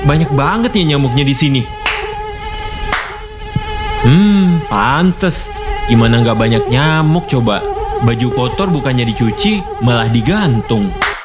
Banyak banget ya nyamuknya di sini. Pantes. Gimana nggak banyak nyamuk coba? Baju kotor bukannya dicuci, malah digantung.